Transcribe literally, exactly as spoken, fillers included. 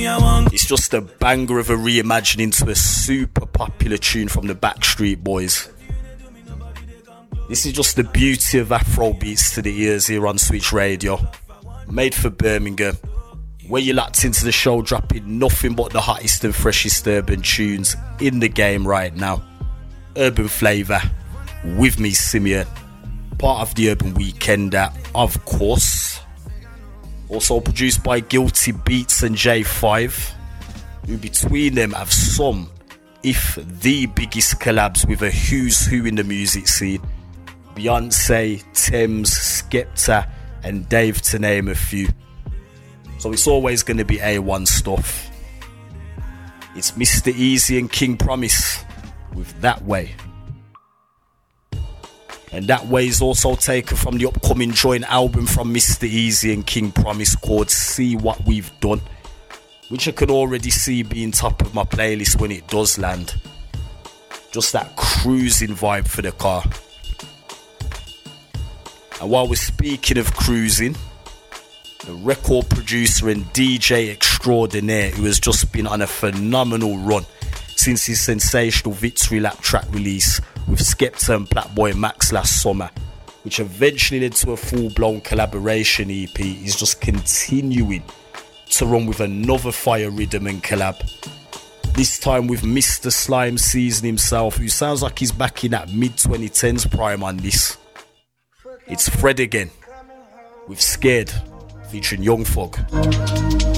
It's just a banger of a reimagining to a super popular tune from the Backstreet Boys. This is just the beauty of Afro beats to the ears here on Switch Radio. Made for Birmingham, where you locked into the show, dropping nothing but the hottest and freshest urban tunes in the game right now. Urban Flavour, with me, Simeon, part of the Urban Weekender, of course. Also produced by Guilty Beats and J five, who between them have some, if the biggest collabs with a who's who in the music scene. Beyonce, Thames, Skepta and Dave, to name a few. So it's always going to be A one stuff. It's Mister Easy and King Promise with That Way. And That Way is also taken from the upcoming joint album from Mister Easy and King Promise called See What We've Done, which I could already see being top of my playlist when it does land. Just that cruising vibe for the car. And while we're speaking of cruising, the record producer and D J extraordinaire who has just been on a phenomenal run since his sensational Victory Lap track release with Skepta and Blackboy Max last summer, which eventually led to a full-blown collaboration E P, is just continuing to run with another fire rhythm and collab. This time with Mister Slime Season himself, who sounds like he's back in that mid twenty tens prime on this. It's Fred again with Scared featuring Young Thug.